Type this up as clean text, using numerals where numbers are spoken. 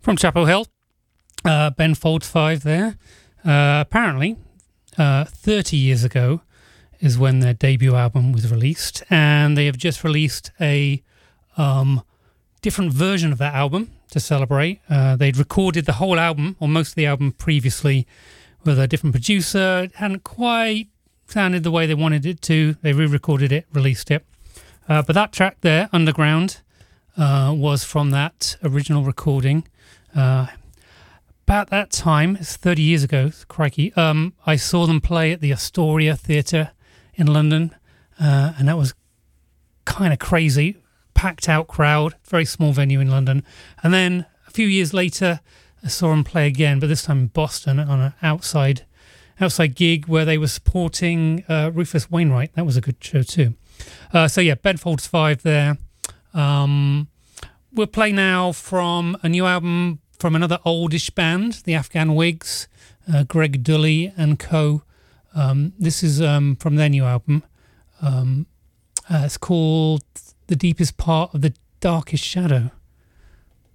From Chapel Hill, Ben Folds 5 there. Apparently, 30 years ago is when their debut album was released, and they have just released a different version of that album to celebrate. They'd recorded the whole album, or most of the album previously, with a different producer. It hadn't quite sounded the way they wanted it to. They re-recorded it, released it. But that track there, Underground, was from that original recording. About that time, it's 30 years ago, crikey, I saw them play at the Astoria Theatre in London, and that was kind of crazy. Packed out crowd, very small venue in London. And then a few years later, I saw them play again, but this time in Boston on an outside gig where they were supporting Rufus Wainwright. That was a good show too. So yeah, Ben Folds 5 there. We'll play now from a new album from another oldish band, the Afghan Whigs, Greg Dully and co. This is from their new album. It's called The Deepest Part of the Darkest Shadow.